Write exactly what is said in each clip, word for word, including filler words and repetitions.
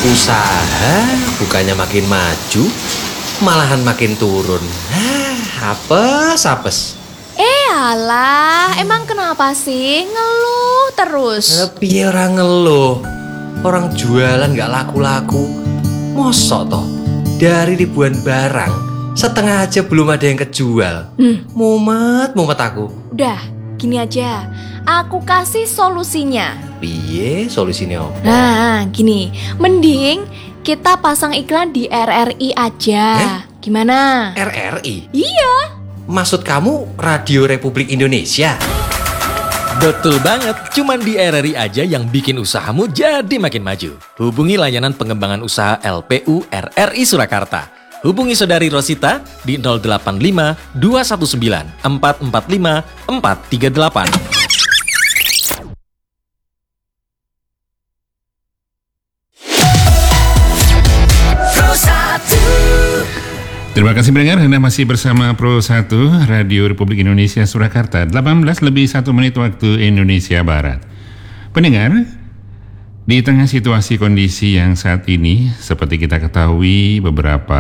Usaha bukannya makin maju, malahan makin turun. Hah, apes, apes. Eh alah, emang kenapa sih ngeluh terus? Piye orang ngeluh, orang jualan gak laku-laku. Mosok toh, dari ribuan barang, setengah aja belum ada yang kejual. Hmm. Mumet, mumet aku. Udah, gini aja, aku kasih solusinya. Piye solusinya apa? Nah, gini, mending kita pasang iklan di R R I aja. Eh? Gimana? R R I? Iya. Maksud kamu Radio Republik Indonesia? Betul banget, cuman di R R I aja yang bikin usahamu jadi makin maju. Hubungi layanan pengembangan usaha L P U R R I Surakarta. Hubungi Saudari Rosita di nol delapan lima dua satu sembilan empat empat lima empat tiga delapan. Terima kasih pendengar, Anda masih bersama Pro satu Radio Republik Indonesia Surakarta. Delapan belas lebih satu menit waktu Indonesia Barat. Pendengar, di tengah situasi kondisi yang saat ini, seperti kita ketahui, beberapa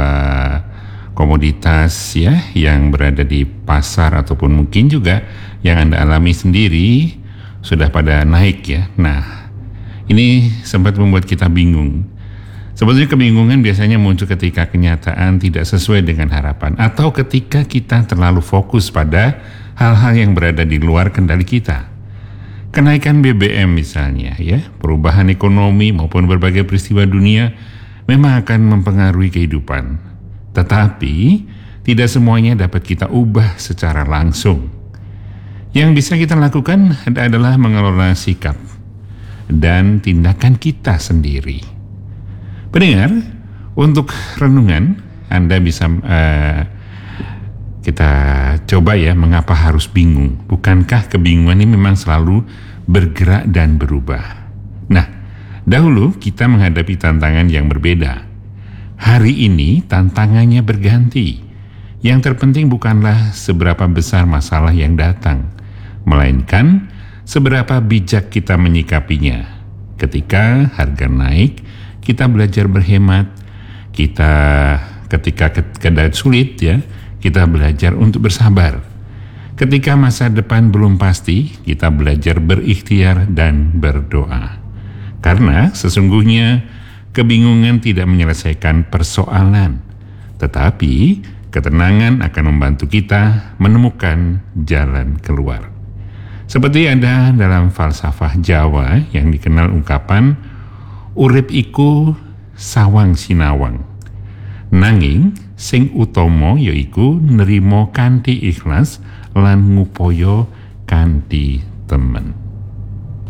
komoditas ya yang berada di pasar ataupun mungkin juga yang Anda alami sendiri sudah pada naik ya. Nah, ini sempat membuat kita bingung. Sebetulnya kebingungan biasanya muncul ketika kenyataan tidak sesuai dengan harapan atau ketika kita terlalu fokus pada hal-hal yang berada di luar kendali kita. Kenaikan B B M misalnya ya, perubahan ekonomi maupun berbagai peristiwa dunia memang akan mempengaruhi kehidupan. Tetapi tidak semuanya dapat kita ubah secara langsung. Yang bisa kita lakukan adalah mengelola sikap dan tindakan kita sendiri. Pendengar, untuk renungan Anda bisa uh, kita coba ya, mengapa harus bingung? Bukankah kebingungan ini memang selalu bergerak dan berubah? Nah, dahulu kita menghadapi tantangan yang berbeda. Hari ini tantangannya berganti. Yang terpenting bukanlah seberapa besar masalah yang datang, melainkan seberapa bijak kita menyikapinya. Ketika harga naik, kita belajar berhemat. Kita ketika keadaan sulit ya, kita belajar untuk bersabar. Ketika masa depan belum pasti, kita belajar berikhtiar dan berdoa. Karena sesungguhnya kebingungan tidak menyelesaikan persoalan, tetapi ketenangan akan membantu kita menemukan jalan keluar. Seperti ada dalam falsafah Jawa yang dikenal ungkapan urip iku sawang sinawang, nanging sing utama yaiku nerima kanthi ikhlas lan ngupaya kanthi temen.